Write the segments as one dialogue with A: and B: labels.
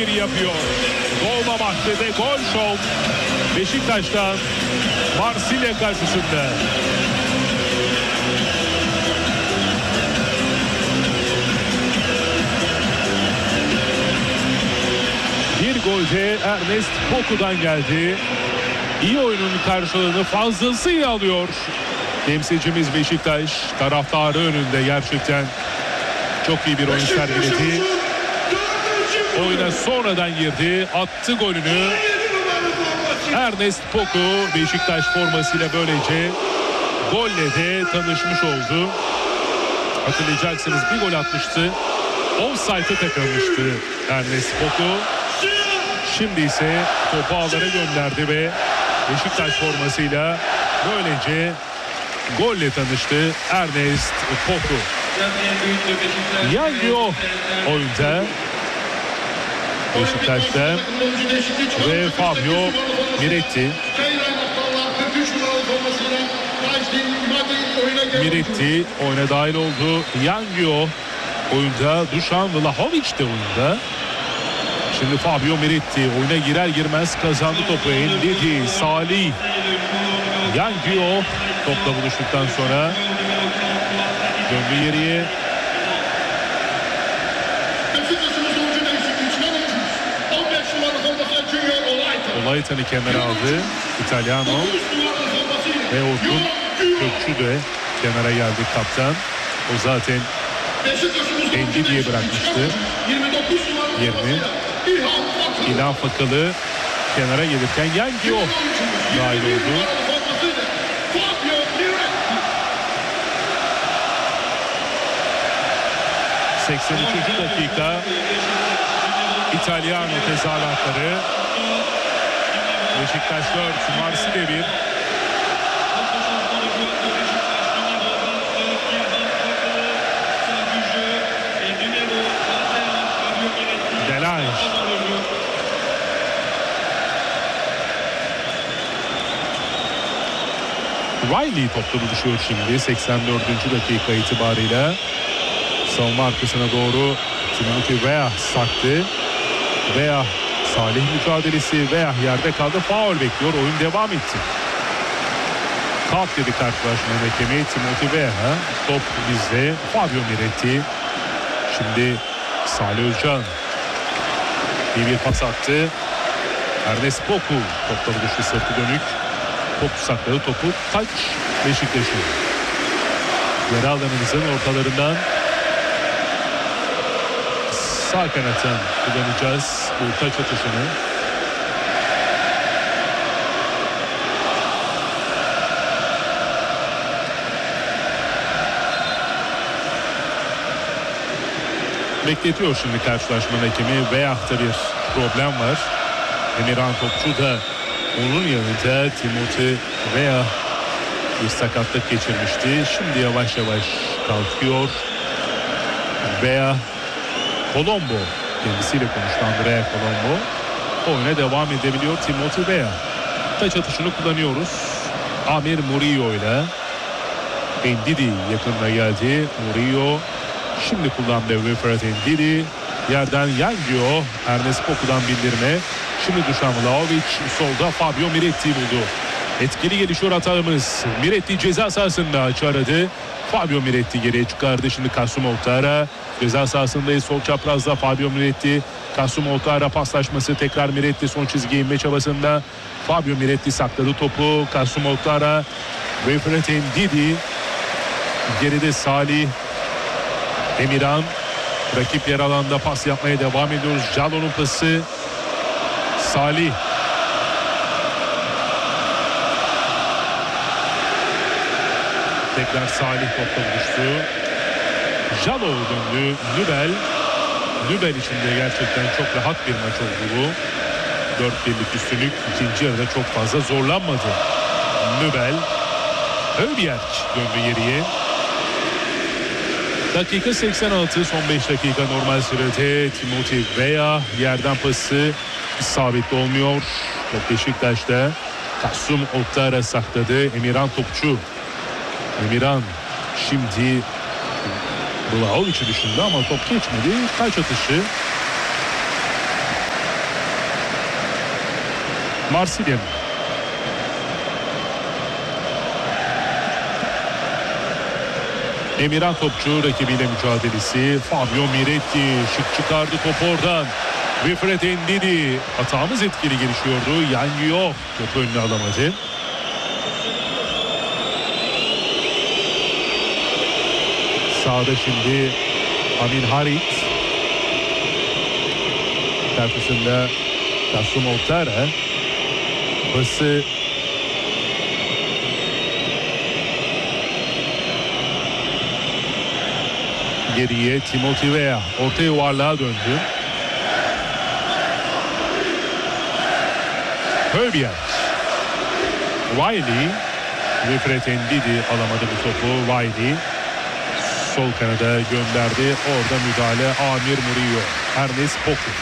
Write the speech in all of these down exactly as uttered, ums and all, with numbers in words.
A: bir yapıyor. Dolmabahçe ve gol şov Beşiktaş'tan Marsilya karşısında. Bir gol de Ernest Poku'dan geldi. İyi oyunun karşılığını fazlasıyla alıyor temsilcimiz Beşiktaş. Taraftarı önünde gerçekten çok iyi bir oyun sergiledi. Oyuna sonradan girdi. Attı golünü. Ernest Poku Beşiktaş formasıyla böylece golle de tanışmış oldu. Hatırlayacaksınız bir gol atmıştı. Offside'e takılmıştı Ernest Poku. Şimdi ise topu ağlara gönderdi ve Beşiktaş formasıyla böylece golle tanıştı Ernest Poku. Yangio oyunda Beşiktaş'ta ve Fabio Miretti. Miretti oyuna dahil oldu. Yangio oyunda. Dušan Vlahović de oyunda. Şimdi Fabio Miretti oyuna girer girmez kazandı topu. Endidi, Salih, Yangio topla buluştuktan sonra döndü geriye. Olaytan'ı kenara aldı İtalyano ve Orkun Kökçü de kenara geldi kaptan. O zaten Endidi'ye bırakmıştı yerini. İlhan Fakalı kenara gelirken Yangio dahil oldu. seksen üçüncü dakika İtalyano tezahüratları. Beşiktaş dört, Marsilya bir. Delange. Riley topla buluşuyor şimdi seksen dördüncü dakika itibarıyla. Savunma arkasına doğru Timothy Weah saktı. Weah Salih mücadelesi, Weah yerde kaldı. Faul bekliyor. Oyun devam etti. Kalk dedi karşılaşma hakemi Timothy Weah'a. Top bizde. Fabio Miretti. Şimdi Salih Özcan iyi bir pas attı. Ernest Poku topla buluştu, sırtı dönük. Top sakladı topu. Taç Beşiktaş'ın. Yer alanımızın ortalarından sağ kanattan kullanacağız bu taç atışını. Bekletiyor şimdi karşılaşmanın hakemi. Weah'ta bir problem var. Emirhan Topçu da onun yanında Timothy Weah bir sakatlık geçirmişti. Şimdi yavaş yavaş kalkıyor. Weah, Colombo kendisiyle konuştu, Andrea Colombo. Oyuna devam edebiliyor Timothy Weah. Taç atışını kullanıyoruz. Amir Murillo ile Endidi yakınına geldi. Murillo şimdi kullandı Wilfred Endidi. Yerden Yangio, Ernest Poku'dan bildirme. Şimdi Dušan Vlahović solda Fabio Miretti buldu. Etkili gelişiyor hatamız. Miretti ceza sahasında açı aradı. Fabio Miretti geriye çıkardı. Şimdi Kasım Oktara ceza sahasındayız. Sol çaprazda Fabio Miretti. Kasım Oktara paslaşması, tekrar Miretti son çizgiye inme çabasında. Fabio Miretti sakladı topu. Kasım Oktara, Wilfred Endidi. Geride Salih, Emirhan. Rakip yer alanda pas yapmaya devam ediyoruz. Jallo'nun pası. Salih. Tekrar Salih topla buluştu. Jallo döndü. Nübel. Nübel için de gerçekten çok rahat bir maç oldu bu. dört birlik üstünlük. İkinci yarıda çok fazla zorlanmadı. Nübel. Höbjerg döndü geriye. Dakika seksen altı, son beş dakika normal sürede. Timothy Weah yerden pası isabetli olmuyor. Top Beşiktaş'ta. Kasım Oktara sakladı. Emirhan Topçu. Emirhan şimdi Vlahović'i düşündü ama top geçmedi. Taç atışı. Marsilya. Emirhan topçu rakibiyle mücadelesi. Fabio Miretti şık çıkardı top oradan. Wilfred Ndidi, hatamız etkili gelişiyordu. Yangyo topu önüne alamadı. Sağda şimdi Amin Harit. Karşısında Kasım Oktara. Pası geriye Timothy Weah. Orta yuvarlığa döndü. Höbier. Wiley. Wilfred Ndidi alamadı bu topu. Wiley sol kanada gönderdi. Orada müdahale Amir Murillo. Ernest Poku.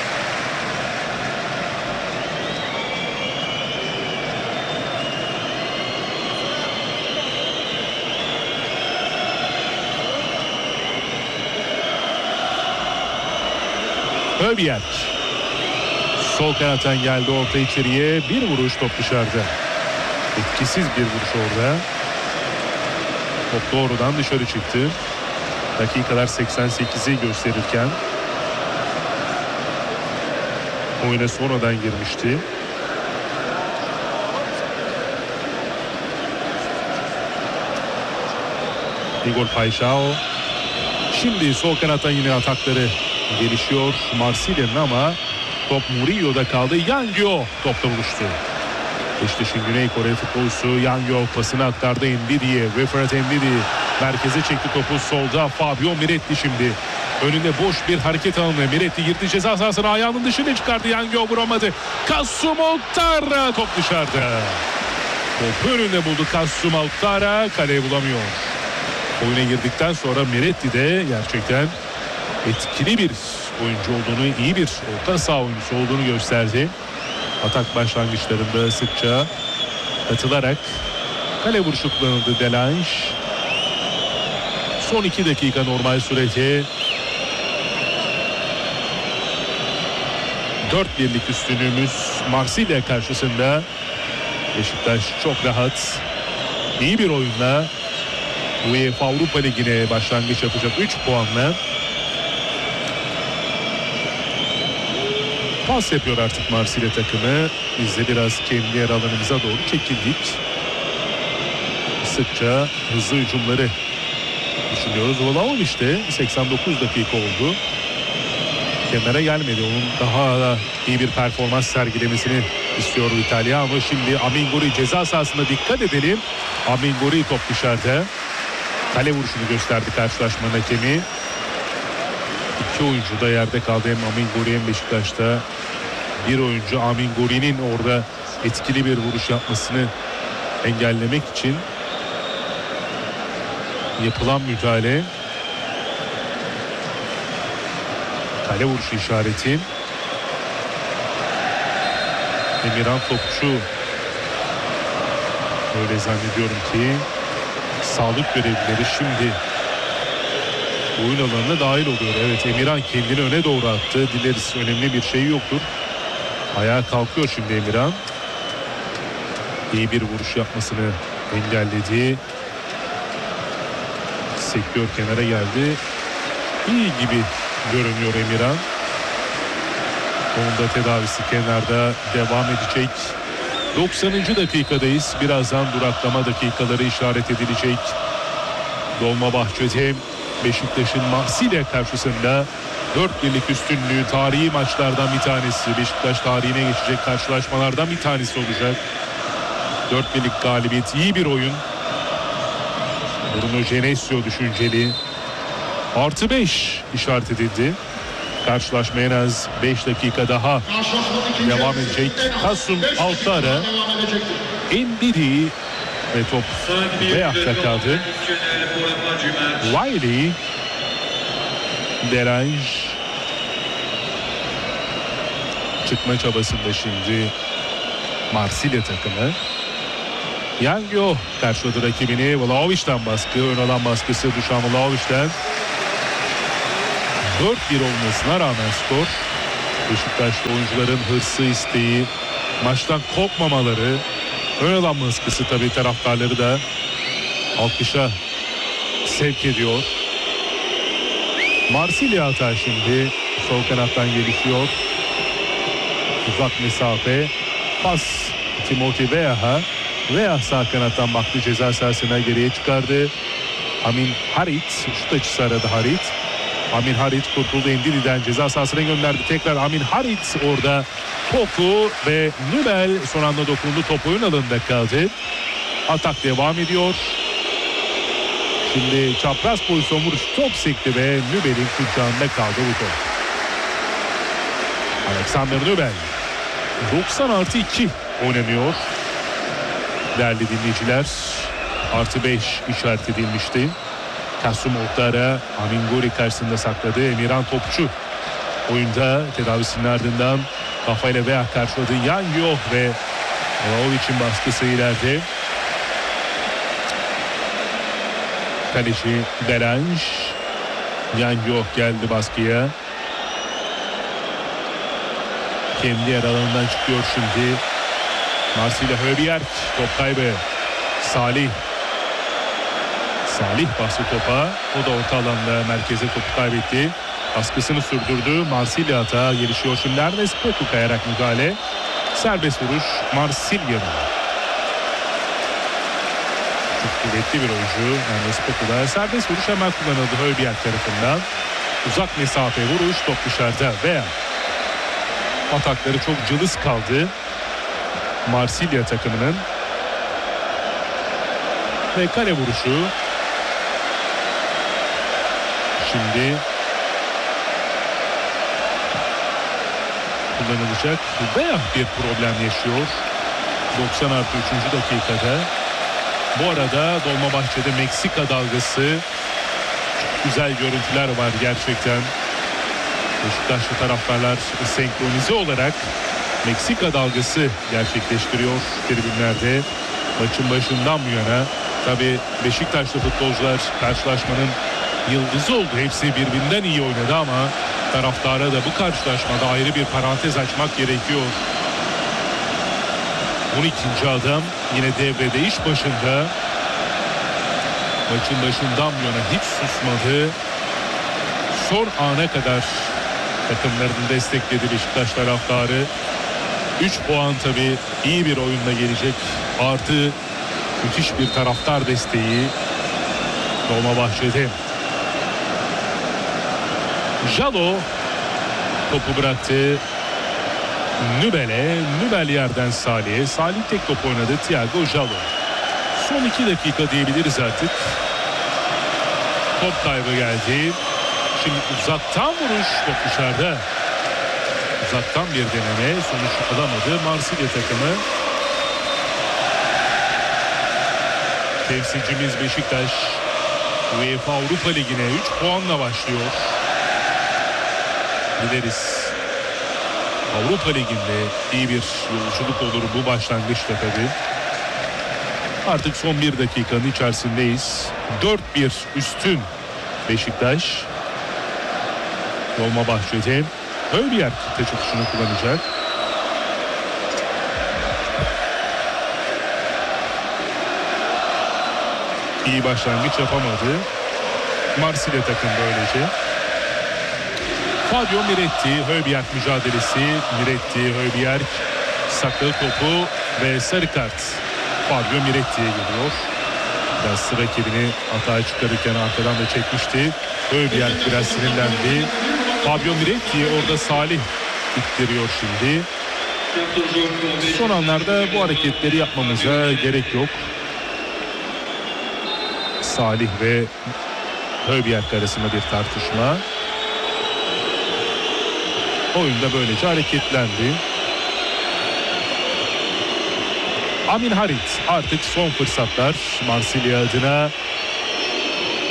A: Höbier. Sol kanattan geldi orta içeriye. Bir vuruş, top dışarıda. Etkisiz bir vuruş orada. Top doğrudan dışarı çıktı. Dakikalar seksen sekizi gösterirken oyuna sonradan girmişti. Igor Paixão. Şimdi sol kanattan yine atakları gelişiyor Marsilya'nın ama top Murillo'da kaldı. Yangyo topla buluştu. İşte Güney Kore futbolcusu Yangyo pasını aktardı Ndidi'ye. Wilfred Ndidi merkeze çekti topu solda. Fabio Miretti şimdi. Önünde boş bir hareket alanı. Miretti girdi ceza sahasına, ayağının dışına çıkardı. Yangyo vuramadı. Kasım Oktara top dışarıda. Topu önünde buldu Kasım Oktara. Kaleyi bulamıyor. Oyuna girdikten sonra Miretti de gerçekten etkili bir oyuncu olduğunu, iyi bir orta saha oyuncusu olduğunu gösterdi. Atak başlangıçlarında sıkça katılarak kale vuruşu kullanıldı Delange. Son iki dakika normal sürece dört birlik üstünlüğümüz Marsilya karşısında. Beşiktaş çok rahat, iyi bir oyunla UEFA Avrupa Ligi'ne başlangıç yapacak üç puanla. Pas yapıyor artık Marsilya takımı. Biz de biraz kendi yer alanımıza doğru çekildik. Sıkça hızlı hücumları düşünüyoruz. Vlahovic işte seksen dokuz dakika oldu. Kenara gelmedi. Onun daha da iyi bir performans sergilemesini istiyor İtalya. Ama şimdi Amin Gori ceza sahasında, dikkat edelim. Amin Gori top dışarıda. Kale vuruşunu gösterdi karşılaşmanın hakemi. İki oyuncu da yerde kaldı. Hem Amin Gori hem Beşiktaş'ta. Bir oyuncu Amin Gori'nin orada etkili bir vuruş yapmasını engellemek için yapılan müdahale. Kale vuruşu işareti. Emirhan topçu, öyle zannediyorum ki sağlık görevlileri şimdi oyun alanına dahil oluyor. Evet, Emirhan kendini öne doğru attı. Dileriz önemli bir şey yoktur. Ayağa kalkıyor şimdi Emirhan. İyi bir vuruş yapmasını engelledi. Sektör kenara geldi. İyi gibi görünüyor Emirhan. Onun da tedavisi kenarda devam edecek. doksanıncı dakikadayız. Birazdan duraklama dakikaları işaret edilecek. Dolmabahçe'de Beşiktaş'ın Marsilya karşısında dört birlik üstünlüğü tarihi maçlardan bir tanesi. Beşiktaş tarihine geçecek karşılaşmalardan bir tanesi olacak. dört birlik galibiyet, iyi bir oyun. Bruno Genesio düşünceli. Artı beş işaret edildi. Karşılaşma en az beş dakika daha devam edecek. Kasım Oktara, Ndidi ve top Weah'ta kaldı. Wiley, Delange çıkma çabasında şimdi Marsilya takımı. Yangyo karşıladı rakibini. Vlahovic'den baskı, ön alan baskısı Dušan Vlahovic'den. dört bir olmasına rağmen skor. Beşiktaşlı oyuncuların hırsı, isteği maçtan kopmamaları, ön alan baskısı tabii taraftarları da alkışa sevk ediyor. Marsilya hata şimdi sol kanattan gelişiyor. Uzak mesafe pas Timothy Weah'a. Weah sağ kanattan baktı, ceza sahasına geriye çıkardı. Amin Harit şut açısı aradı Harit. Amin Harit kurtuldu, Endiri'den ceza sahasına gönderdi. Tekrar Amin Harit orada Toku ve Nübel son anda dokundu. Top oyun alanında kaldı. Atak devam ediyor. Şimdi çapraz pozisyon vuruş, top sekti ve Nübel'in kucağında kaldı bu top. Alexander Nübel. doksan artı iki oynanıyor. Değerli dinleyiciler, artı beş işaret edilmişti. Kasım Oktara Amin Gori karşısında sakladı. Emirhan Topçu oyunda tedavisinin ardından kafayla veya karşıladı. Yan Yok ve Vlahovic'in baskısı ileride. Kaleci Delange. Yan Yok geldi baskıya. Kendi yer alanından çıkıyor şimdi. Marsilya Höbjerg top kaybı. Salih. Salih bastı topa. O da orta alanda merkeze topu kaybetti. Baskısını sürdürdü. Marsilya hata gelişiyor şimdi. Ernest Poku kayarak müdahale. Serbest vuruş Marsilya'da. Çok kuvvetli bir oyuncu Ernest Poku'da. Serbest vuruş hemen kullanıldı Höbjerg tarafından. Uzak mesafe vuruş, top dışarıda veya atakları çok cılız kaldı Marsilya takımının. Ve kale vuruşu şimdi kullanılacak. Veya bir problem yaşıyor doksan artı üçüncü dakikada. Bu arada Dolmabahçe'de Meksika dalgası, çok güzel görüntüler var gerçekten. Beşiktaşlı taraftarlar senkronize olarak Meksika dalgası gerçekleştiriyor tribünlerde. Maçın başından bu yana tabii Beşiktaşlı futbolcular karşılaşmanın yıldızı oldu. Hepsi birbirinden iyi oynadı ama taraftara da bu karşılaşmada ayrı bir parantez açmak gerekiyor. on ikinci adam yine devrede, iş başında. Maçın başından bu yana hiç susmadı. Son ana kadar takımlarını destekledi Beşiktaş taraftarı. üç puan tabii iyi bir oyunla gelecek. Artı müthiş bir taraftar desteği Dolmabahçe'de. Jalo topu bıraktı Nübel'e. Nübel yerden Salih'e. Salih tek top oynadı. Thiago Jalo. Son iki dakika diyebiliriz artık. Top kaybı geldi. Şimdi uzaktan vuruş, top dışarıda. Uzaktan bir deneme, sonuç alamadı Marsilya takımı. Temsilcimiz Beşiktaş UEFA Avrupa Ligi'ne üç puanla başlıyor. Dileriz Avrupa Ligi'nde iyi bir yolculuk olur bu başlangıçta tabii. Artık son bir dakikanın içerisindeyiz. dört bir üstün Beşiktaş. Dolmabahçe'de Höbjerg taç atışını kullanacak. İyi başlangıç yapamadı Marsilya takım böylece. Fabio Miretti, Höbjerg mücadelesi. Miretti, Höbjerg sakladı topu ve sarı kart Fabio Miretti'ye geliyor. Biraz rakibini hata çıkarırken arkadan da çekmişti. Höbjerg biraz sinirlendi. Fabio Miretti orada Salih ittiriyor şimdi. Son anlarda bu hareketleri yapmamıza gerek yok. Salih ve Höbjerg arasında bir tartışma. Oyunda böylece hareketlendi. Amin Harit artık son fırsatlar Marsilya adına.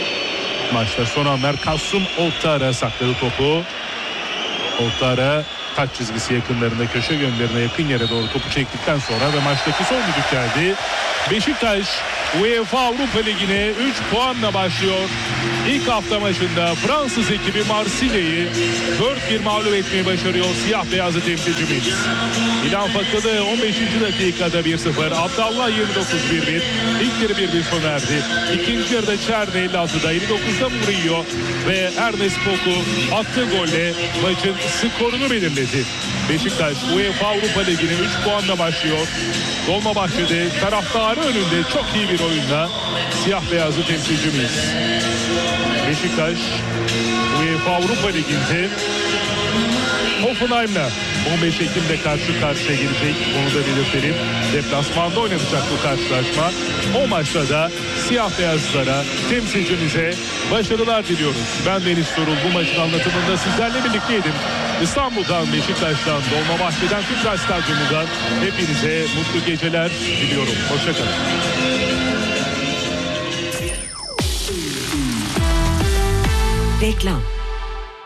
A: Maçta son anlar. Kasım Oktara sakladı topu. Oktara taç çizgisi yakınlarında köşe yönlerine yakın yere doğru topu çektikten sonra ve maçtaki son düdük geldi. Beşiktaş UEFA Avrupa Ligi'ne üç puanla başlıyor. İlk hafta maçında Fransız ekibi Marsilya'yı dört bir mağlup etmeyi başarıyor siyah beyazlı temsilcimiz. İlhan Fakılı on beşinci dakikada bir sıfır, Abdallah yirmi dokuz bir bir. İlk yarı bir bir sona erdi. İkinci yarıda Çerni elli altıda, elli dokuzda Murillo ve Ernest Poku attığı golle maçın skorunu belirledi. Beşiktaş UEFA Avrupa Ligi'ne üç puanla başlıyor. Dolmabahçe'de taraftarı önünde çok iyi bir oyunla siyah beyazlı temsilcimiz. Beşiktaş UEFA Avrupa Ligi'nde Hoffenheim'la on beş Ekim'de karşı karşıya gelecek. Onu da belirtelim. Deplasmanda oynanacak bu karşılaşma. O maçta da siyah beyazlara, temsilcimize başarılar diliyoruz. Ben Deniz Torul, bu maçın anlatımında sizlerle birlikteydim. İstanbul'dan, Beşiktaş'tan, Dolmabahçe'den, Tüpraş Stadyumu'ndan hepinize mutlu geceler diliyorum. Hoşçakalın.
B: Reklam.